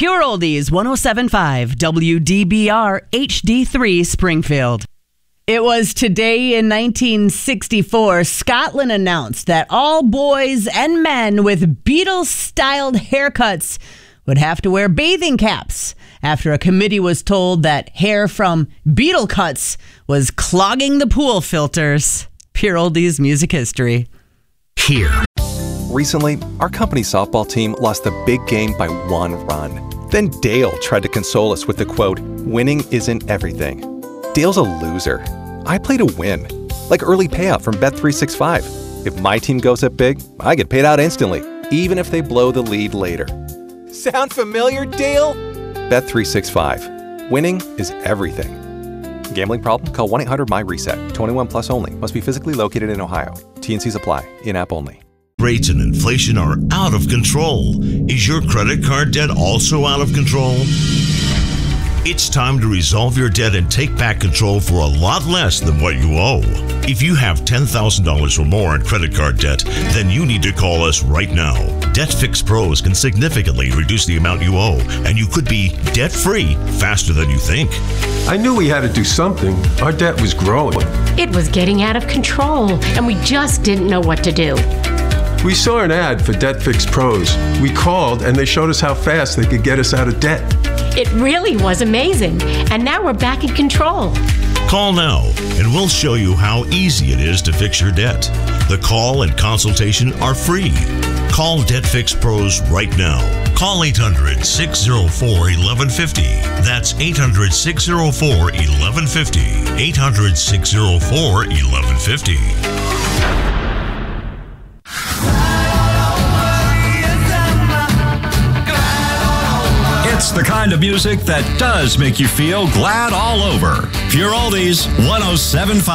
Pure Oldies 107.5 WDBR HD3 Springfield. It was today in 1964, Scotland announced that all boys and men with Beatles-styled haircuts would have to wear bathing caps after a committee was told that hair from Beatle cuts was clogging the pool filters. Pure Oldies music history. Here. Recently, our company softball team lost the big game by 1 run. Then Dale tried to console us with the quote, "Winning isn't everything." Dale's a loser. I play to win, like early payout from Bet365. If my team goes up big, I get paid out instantly, even if they blow the lead later. Sound familiar, Dale? Bet365. Winning is everything. Gambling problem? Call 1-800-MY-RESET. 21 plus only. Must be physically located in Ohio. T&Cs apply. In-app only. Rates and inflation are out of control. Is your credit card debt also out of control? It's time to resolve your debt and take back control for a lot less than what you owe. If you have $10,000 or more in credit card debt, then you need to call us right now. Debt Fix Pros can significantly reduce the amount you owe, and you could be debt-free faster than you think. I knew we had to do something. Our debt was growing. It was getting out of control, and we just didn't know what to do. We saw an ad for Debt Fix Pros. We called, and they showed us how fast they could get us out of debt. It really was amazing, and now we're back in control. Call now, and we'll show you how easy it is to fix your debt. The call and consultation are free. Call Debt Fix Pros right now. Call 800-604-1150. That's 800-604-1150. 800-604-1150. It's the kind of music that does make you feel glad all over. Pure Oldies 107.5.